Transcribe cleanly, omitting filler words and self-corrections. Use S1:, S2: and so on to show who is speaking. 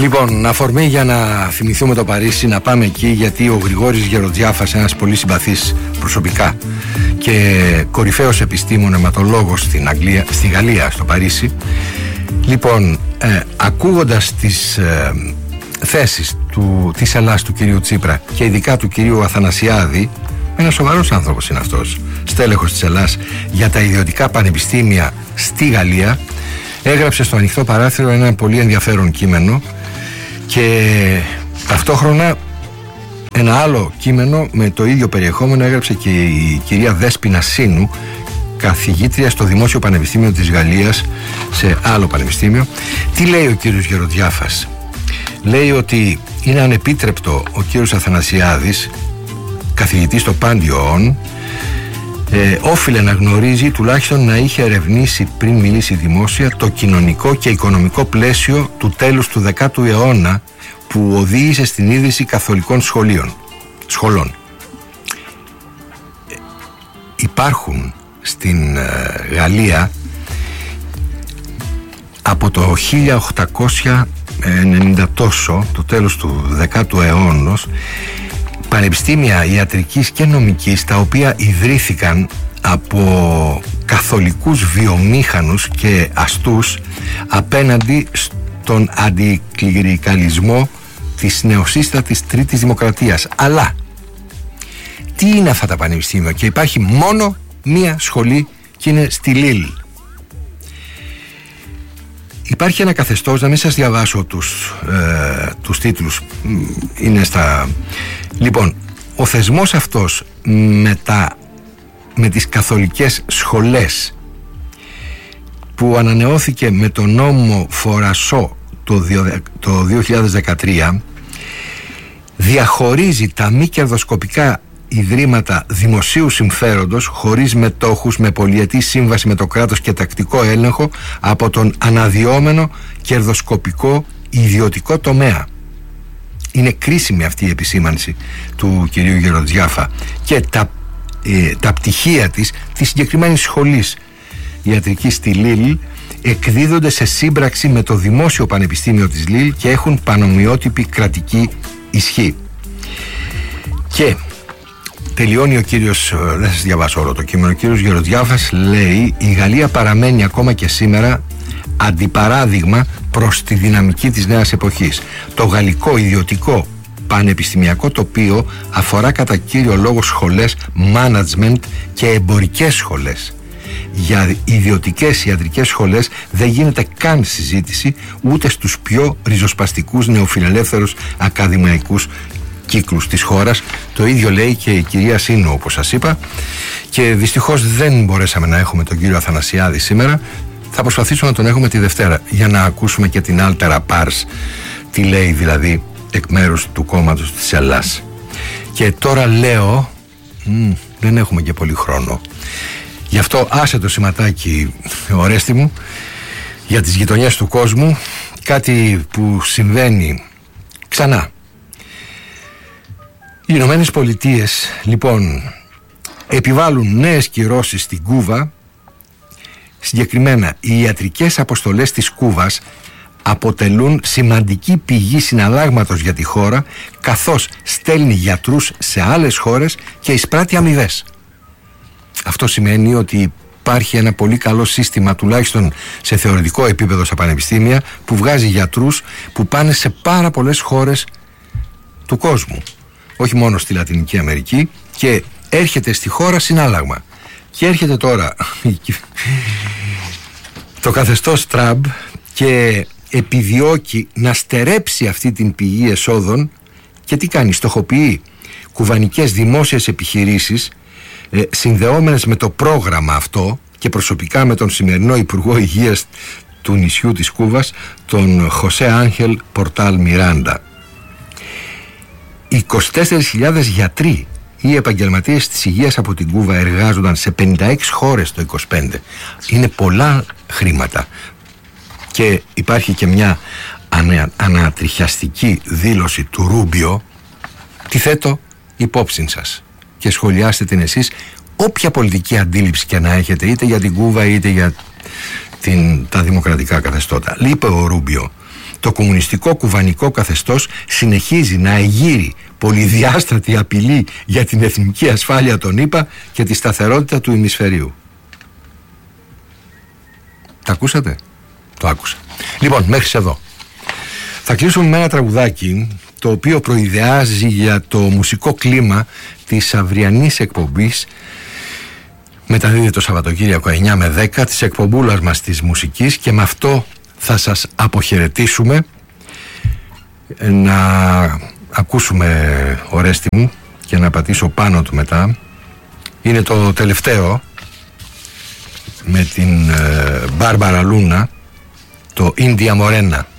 S1: Λοιπόν, αφορμή για να θυμηθούμε το Παρίσι, να πάμε εκεί, γιατί ο Γρηγόρης Γεροντζιάφας, ένας πολύ συμπαθής προσωπικά και κορυφαίος επιστήμον αιματολόγος στη Γαλλία, στο Παρίσι, λοιπόν, ακούγοντας τις θέσεις της Ελλάς του κυρίου Τσίπρα και ειδικά του κυρίου Αθανασιάδη, ένας σοβαρός άνθρωπος είναι αυτός, στέλεχος της Ελλάς, για τα ιδιωτικά πανεπιστήμια στη Γαλλία, έγραψε στο Ανοιχτό Παράθυρο ένα πολύ ενδιαφέρον κείμενο και ταυτόχρονα ένα άλλο κείμενο με το ίδιο περιεχόμενο έγραψε και η κυρία Δέσποινα Σίνου, καθηγήτρια στο Δημόσιο Πανεπιστήμιο της Γαλλίας, σε άλλο πανεπιστήμιο. Τι λέει ο κύριος Γεροντζιάφας? Λέει ότι είναι ανεπίτρεπτο ο κύριος Αθανασιάδης, καθηγητής στο Πάντιο, όφιλε να γνωρίζει, τουλάχιστον να είχε ερευνήσει πριν μιλήσει δημόσια, το κοινωνικό και οικονομικό πλαίσιο του τέλους του 10ου αιώνα που οδήγησε στην ίδρυση καθολικών σχολών. Υπάρχουν στην Γαλλία από το 1890 τόσο, το τέλος του 10ου αιώνος, πανεπιστήμια ιατρικής και νομικής, τα οποία ιδρύθηκαν από καθολικούς βιομήχανους και αστούς απέναντι στον αντικληρικαλισμό της νεοσύστατης Τρίτης Δημοκρατίας. Αλλά τι είναι αυτά τα πανεπιστήμια? Και υπάρχει μόνο μία σχολή και είναι στη Λίλ. Υπάρχει ένα καθεστώς, να μην σας διαβάσω τους τίτλους, είναι στα... Λοιπόν, ο θεσμός αυτός με τις καθολικές σχολές που ανανεώθηκε με τον νόμο Φορασό το 2013, διαχωρίζει τα μη κερδοσκοπικά ιδρύματα δημοσίου συμφέροντος χωρίς μετόχους, με πολυετή σύμβαση με το κράτος και τακτικό έλεγχο, από τον αναδυόμενο κερδοσκοπικό ιδιωτικό τομέα. Είναι κρίσιμη αυτή η επισήμανση του κυρίου Γεροντζιάφα. Και τα πτυχία της συγκεκριμένης σχολής ιατρικής στη Λίλ εκδίδονται σε σύμπραξη με το Δημόσιο Πανεπιστήμιο της Λίλ και έχουν πανομοιότυπη κρατική ισχύ. Και τελειώνει ο κύριος, δεν σας διαβάσω όλο το κείμενο, ο κύριος Γεροντζιάφας λέει: η Γαλλία παραμένει ακόμα και σήμερα αντιπαράδειγμα προς τη δυναμική της νέας εποχής. Το γαλλικό ιδιωτικό πανεπιστημιακό τοπίο αφορά κατά κύριο λόγο σχολές management και εμπορικές σχολές. Για ιδιωτικές ιατρικές σχολές δεν γίνεται καν συζήτηση, ούτε στους πιο ριζοσπαστικούς νεοφιλελεύθερους ακαδημαϊκούς κύκλους της χώρας. Το ίδιο λέει και η κυρία Σίνου, όπως σας είπα, και δυστυχώς δεν μπορέσαμε να έχουμε τον κύριο Αθανασιάδη σήμερα. Θα προσπαθήσουμε να τον έχουμε τη Δευτέρα για να ακούσουμε και την Altera Pars, τι λέει δηλαδή εκ μέρους του κόμματος της Ελλάς. Και τώρα λέω, δεν έχουμε και πολύ χρόνο, γι' αυτό άσε το σηματάκι, Ορέστη μου, για τις γειτονιές του κόσμου, κάτι που συμβαίνει ξανά. Οι Ηνωμένες Πολιτείες λοιπόν επιβάλλουν νέες κυρώσεις στην Κούβα. Συγκεκριμένα, οι ιατρικές αποστολές της Κούβας αποτελούν σημαντική πηγή συναλλάγματος για τη χώρα, καθώς στέλνει γιατρούς σε άλλες χώρες και εισπράττει αμοιβές. Αυτό σημαίνει ότι υπάρχει ένα πολύ καλό σύστημα, τουλάχιστον σε θεωρητικό επίπεδο στα πανεπιστήμια, που βγάζει γιατρούς που πάνε σε πάρα πολλές χώρες του κόσμου, όχι μόνο στη Λατινική Αμερική, και έρχεται στη χώρα συνάλλαγμα. Και έρχεται τώρα το καθεστώς Τραμπ και επιδιώκει να στερέψει αυτή την πηγή εσόδων. Και τι κάνει? Στοχοποιεί κουβανικές δημόσιες επιχειρήσεις συνδεόμενες με το πρόγραμμα αυτό, και προσωπικά με τον σημερινό Υπουργό Υγείας του νησιού της Κούβας, τον Χωσέ Άγχελ Πορτάλ Μιράντα. 24.000 γιατροί ή επαγγελματίες της υγείας από την Κούβα εργάζονταν σε 56 χώρες το 25. Είναι πολλά χρήματα. Και υπάρχει και μια ανατριχιαστική δήλωση του Ρούμπιο. Τη θέτω υπόψη σας και σχολιάστε την εσείς, όποια πολιτική αντίληψη και να έχετε, είτε για την Κούβα είτε για τα δημοκρατικά καθεστώτα. Είπε ο Ρούμπιο: Το κομμουνιστικό κουβανικό καθεστώς συνεχίζει να εγείρει πολυδιάστατη απειλή για την εθνική ασφάλεια των ΗΠΑ και τη σταθερότητα του ημισφαιρίου. Τα ακούσατε? Το άκουσα. Λοιπόν, μέχρι εδώ. Θα κλείσουμε με ένα τραγουδάκι το οποίο προειδεάζει για το μουσικό κλίμα της αυριανής εκπομπής. Μεταδίδει το Σαββατοκύριακο 9 με 10 της εκπομπούλας μας της μουσικής, και με αυτό θα σας αποχαιρετήσουμε. Να ακούσουμε, Ορέστη μου, και να πατήσω πάνω του μετά. Είναι το τελευταίο με την Μπάρμπαρα Λούνα, το Ίνδια Μορένα.